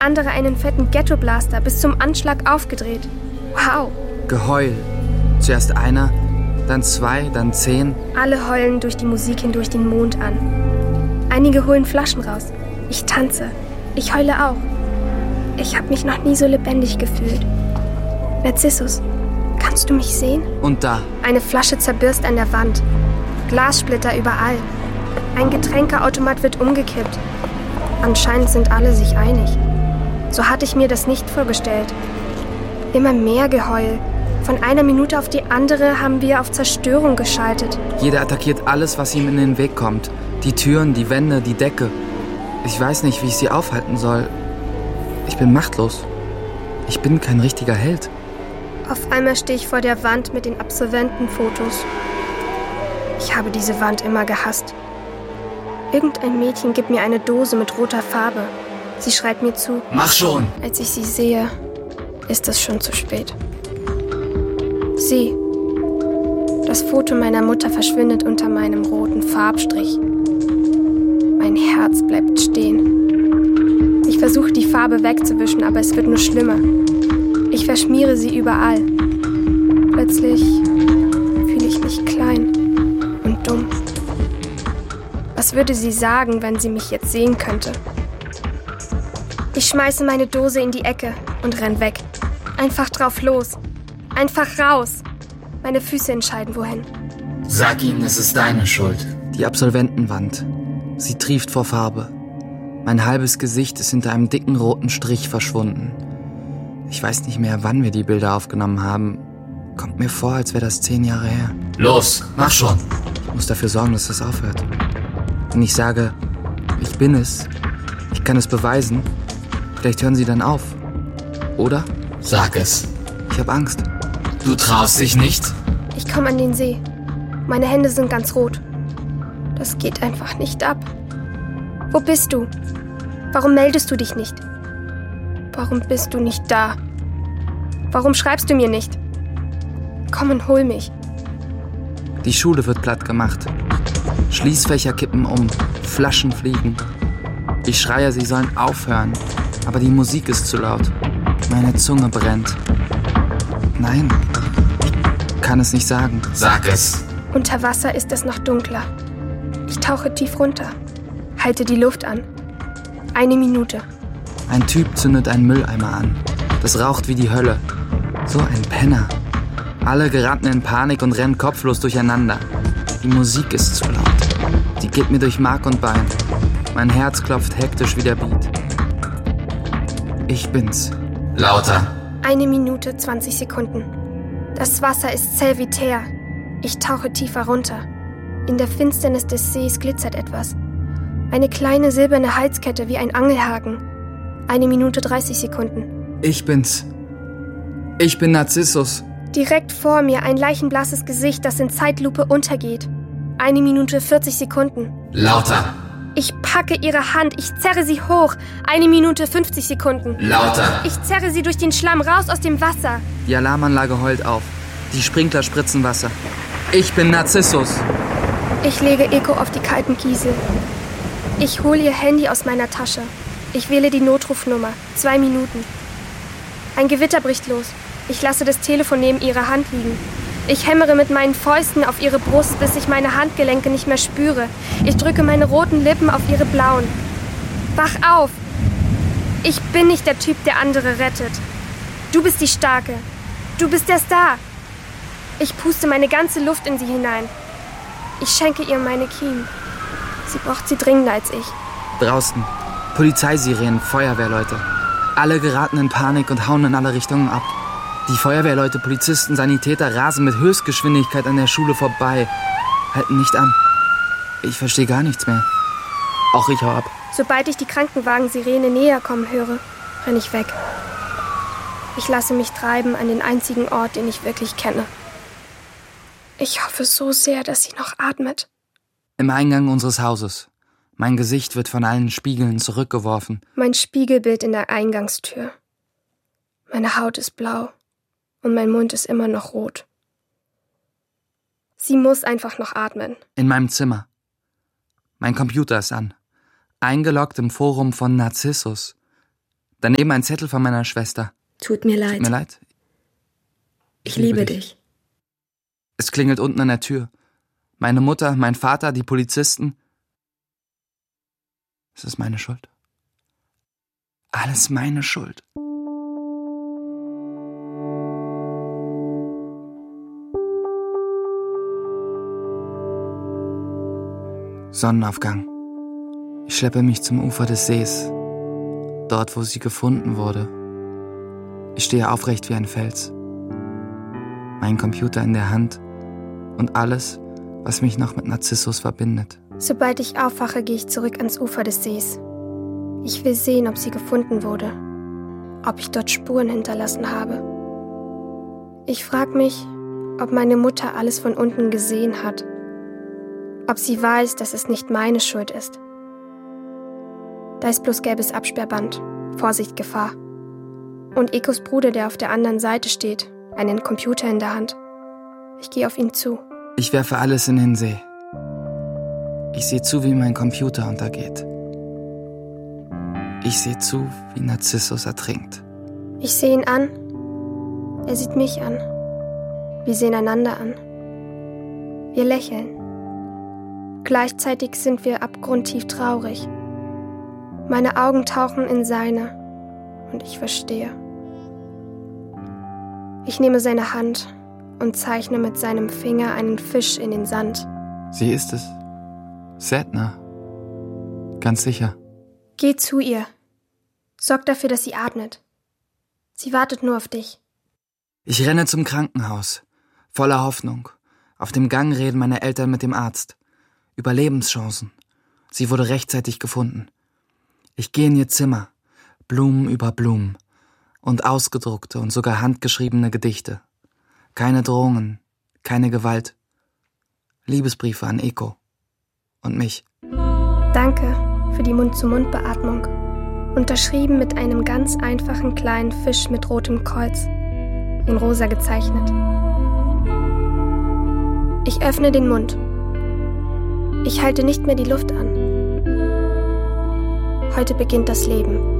andere einen fetten Ghetto-Blaster bis zum Anschlag aufgedreht. Wow. Geheul. Zuerst einer, dann 2, dann 10. Alle heulen durch die Musik hindurch den Mond an. Einige holen Flaschen raus. Ich tanze. Ich heule auch. Ich habe mich noch nie so lebendig gefühlt. Narzissus, kannst du mich sehen? Und da. Eine Flasche zerbirst an der Wand. Glassplitter überall. Ein Getränkeautomat wird umgekippt. Anscheinend sind alle sich einig. So hatte ich mir das nicht vorgestellt. Immer mehr Geheul. Von einer Minute auf die andere haben wir auf Zerstörung geschaltet. Jeder attackiert alles, was ihm in den Weg kommt. Die Türen, die Wände, die Decke. Ich weiß nicht, wie ich sie aufhalten soll. Ich bin machtlos. Ich bin kein richtiger Held. Auf einmal stehe ich vor der Wand mit den Absolventenfotos. Ich habe diese Wand immer gehasst. Irgendein Mädchen gibt mir eine Dose mit roter Farbe. Sie schreit mir zu. Mach schon! Als ich sie sehe, ist es schon zu spät. Sie. Das Foto meiner Mutter verschwindet unter meinem roten Farbstrich. Mein Herz bleibt stehen. Ich versuche, die Farbe wegzuwischen, aber es wird nur schlimmer. Ich verschmiere sie überall. Plötzlich fühle ich mich klein und dumm. Was würde sie sagen, wenn sie mich jetzt sehen könnte? Ich schmeiße meine Dose in die Ecke und renn weg. Einfach drauf los. Einfach raus. Meine Füße entscheiden, wohin. Sag ihnen, es ist deine Schuld. Die Absolventenwand. Sie trieft vor Farbe. Mein halbes Gesicht ist hinter einem dicken roten Strich verschwunden. Ich weiß nicht mehr, wann wir die Bilder aufgenommen haben. Kommt mir vor, als wäre das 10 Jahre her. Los, mach schon. Ich muss dafür sorgen, dass das aufhört. Wenn ich sage, ich bin es, ich kann es beweisen, vielleicht hören sie dann auf. Oder? Sag es. Ich habe Angst. Du traust dich nicht? Ich komme an den See. Meine Hände sind ganz rot. Das geht einfach nicht ab. Wo bist du? Warum meldest du dich nicht? Warum bist du nicht da? Warum schreibst du mir nicht? Komm und hol mich. Die Schule wird platt gemacht. Schließfächer kippen um, Flaschen fliegen. Ich schreie, sie sollen aufhören, aber die Musik ist zu laut. Meine Zunge brennt. Nein, ich kann es nicht sagen. Sag es. Unter Wasser ist es noch dunkler. Ich tauche tief runter, halte die Luft an. 1 Minute. Ein Typ zündet einen Mülleimer an. Das raucht wie die Hölle. So ein Penner. Alle geraten in Panik und rennen kopflos durcheinander. Die Musik ist zu laut. Die geht mir durch Mark und Bein. Mein Herz klopft hektisch wie der Beat. Ich bin's. Lauter. 1 Minute, 20 Sekunden. Das Wasser ist zellvitär. Ich tauche tiefer runter. In der Finsternis des Sees glitzert etwas. Eine kleine silberne Halskette wie ein Angelhaken. 1 Minute, 30 Sekunden. Ich bin's. Ich bin Narzissus. Direkt vor mir ein leichenblasses Gesicht, das in Zeitlupe untergeht. 1 Minute, 40 Sekunden. Lauter. Ich packe ihre Hand, ich zerre sie hoch. 1 Minute, 50 Sekunden. Lauter. Ich zerre sie durch den Schlamm raus aus dem Wasser. Die Alarmanlage heult auf. Die Sprinkler spritzen Wasser. Ich bin Narzissus. Ich lege Eko auf die kalten Kiesel. Ich hole ihr Handy aus meiner Tasche. Ich wähle die Notrufnummer. 2 Minuten. Ein Gewitter bricht los. Ich lasse das Telefon neben ihrer Hand liegen. Ich hämmere mit meinen Fäusten auf ihre Brust, bis ich meine Handgelenke nicht mehr spüre. Ich drücke meine roten Lippen auf ihre blauen. Wach auf! Ich bin nicht der Typ, der andere rettet. Du bist die Starke. Du bist der Star. Ich puste meine ganze Luft in sie hinein. Ich schenke ihr meine Kiemen. Sie braucht sie dringender als ich. Draußen. Polizeisirenen, Feuerwehrleute. Alle geraten in Panik und hauen in alle Richtungen ab. Die Feuerwehrleute, Polizisten, Sanitäter rasen mit Höchstgeschwindigkeit an der Schule vorbei. Halten nicht an. Ich verstehe gar nichts mehr. Auch ich hau ab. Sobald ich die Krankenwagen-Sirene näher kommen höre, renne ich weg. Ich lasse mich treiben an den einzigen Ort, den ich wirklich kenne. Ich hoffe so sehr, dass sie noch atmet. Im Eingang unseres Hauses. Mein Gesicht wird von allen Spiegeln zurückgeworfen. Mein Spiegelbild in der Eingangstür. Meine Haut ist blau und mein Mund ist immer noch rot. Sie muss einfach noch atmen. In meinem Zimmer. Mein Computer ist an. Eingeloggt im Forum von Narzissus. Daneben ein Zettel von meiner Schwester. Tut mir leid. Tut mir leid. Ich liebe dich. Es klingelt unten an der Tür. Meine Mutter, mein Vater, die Polizisten. Ist es meine Schuld? Alles meine Schuld. Sonnenaufgang. Ich schleppe mich zum Ufer des Sees, dort, wo sie gefunden wurde. Ich stehe aufrecht wie ein Fels, mein Computer in der Hand und alles, was mich noch mit Narzissus verbindet. Sobald ich aufwache, gehe ich zurück ans Ufer des Sees. Ich will sehen, ob sie gefunden wurde, ob ich dort Spuren hinterlassen habe. Ich frage mich, ob meine Mutter alles von unten gesehen hat, ob sie weiß, dass es nicht meine Schuld ist. Da ist bloß gelbes Absperrband. Vorsicht, Gefahr. Und Ekos Bruder, der auf der anderen Seite steht, einen Computer in der Hand. Ich gehe auf ihn zu. Ich werfe alles in den See. Ich sehe zu, wie mein Computer untergeht. Ich sehe zu, wie Narzissus ertrinkt. Ich sehe ihn an. Er sieht mich an. Wir sehen einander an. Wir lächeln. Gleichzeitig sind wir abgrundtief traurig. Meine Augen tauchen in seine und ich verstehe. Ich nehme seine Hand und zeichne mit seinem Finger einen Fisch in den Sand. Sie ist es. Sedna. Ganz sicher. Geh zu ihr. Sorg dafür, dass sie atmet. Sie wartet nur auf dich. Ich renne zum Krankenhaus. Voller Hoffnung. Auf dem Gang reden meine Eltern mit dem Arzt. Überlebenschancen. Sie wurde rechtzeitig gefunden. Ich gehe in ihr Zimmer. Blumen über Blumen. Und ausgedruckte und sogar handgeschriebene Gedichte. Keine Drohungen. Keine Gewalt. Liebesbriefe an Eko. Und mich. Danke für die Mund-zu-Mund-Beatmung. Unterschrieben mit einem ganz einfachen kleinen Fisch mit rotem Kreuz. In rosa gezeichnet. Ich öffne den Mund. Ich halte nicht mehr die Luft an. Heute beginnt das Leben.